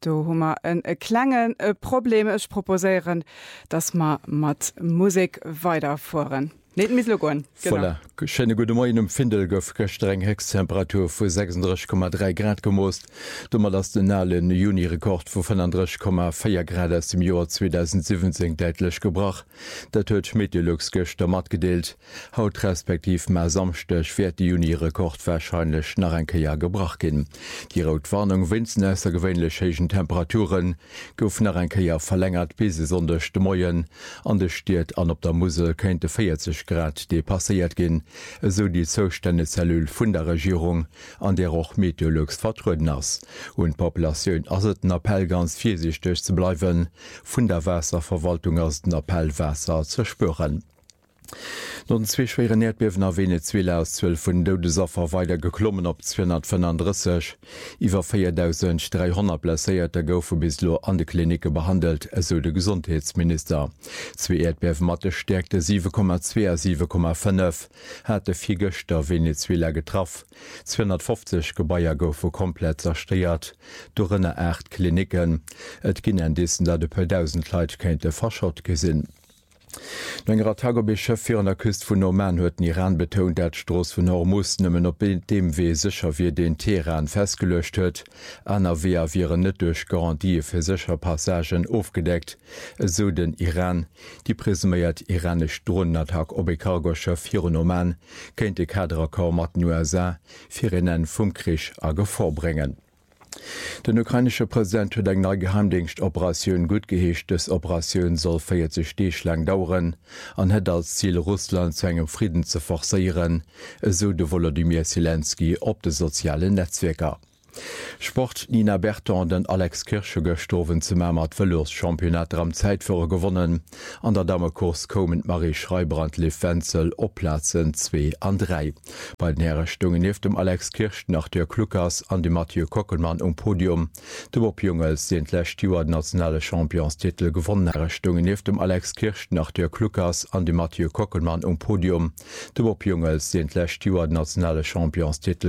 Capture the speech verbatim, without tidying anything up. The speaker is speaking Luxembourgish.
Du hummer en e klengen e Problem ech proposeieren, dats ma mat Musik weiterfuhren. Net mis goen. Schenne gute Moien um Findel gouf gestreng Hextemperatur vu sechsunddreißig Komma drei Grad gemost, dummer lass den nalen Junirekord vu fünfunddreißig Komma vier Grad aus dem Joar zweitausendsiebzehn deitlech gebracht. Dat huet Meteorlux gëchter mat gedeelt. Haut respektiv ma samstech fährt die Junirekord wahrscheinlich nach enke Jahr gebracht gin. Die Rotwarnung winzen aus der gewöhnlich hegen Temperaturen gouf nach enke Jahr verlängert bis sonderchte Moien an de Stiert an op der Musel könnte vierzig Grad de passiert gin, so die Zostände Zellul vun der Regierung, an der auch Meteorlux vertruden ass. Und Populationun as den Appell ganz viersichtig zu bleiben, vun der Wasserverwaltung aus den Appellwasser zu spüren. Non zwee schwere Erdbewen a Venezuela aus zwölf vun Dodesaffer weiter geklommen op zweihundertfünfunddreißig. Iwer viertausenddreihundert blesséierte goufe bislo an de Klinike behandelt, eso de Gesundheitsminister. Zwei Erdbewen mat de Stärkte sieben Komma zwei sieben Komma fünf hat de vier Göchter Venezuela getraff. zweihundertfünfzig Gebaier goufe komplett zersteiert, dorënne acht Kliniken. Et ginn en dessen dat de per tausend Leiit kéinte verschott gesinn. Engerer Tagobeschef fir an der Küst vun Oman huet den Iran betont, dat d'Stross vun Hormuz nëmmen op dem wee sicher wie den Teheran festgelöscht huet, aner Weer wieren net duch Garantie fir sicher Passagen aufgedeckt, so den Iran. Die presumeiert iranisch Drohnenattack op e Cargochef hier in Oman kennt de Kader kaum mat U S A fir innen vum Krich a gevorbringen. Den ukrainische Präsident huet eng neii Geheimdienstoperatioun gut geheescht, des Operationioun soll vierzig Stech lang dauern, an hett als Ziel Russland zu engem Frieden ze forcéieren, so de Volodymyr Zelensky op de soziale Netzwerker. Sport Nina Berton den Alex Kirsche gestowen ze mat Velorschampionat am Zeitführer gewonnen, an der Damekurs komend Marie Schreibrand Lefenzel opplatzen zwei an drei. Bei den Herrestungen neef dem Alex Kirsch nach der Klukas an dem Mathieu Kockelmann um Podium. De Bob Jungels den Steward nationale Championstitel gewonnen. Herrestungen neef dem Alex Kirsch nach der Klukas an dem Mathieu Kockelmann um Podium. De Bob Jungels den Steward nationale Championstitel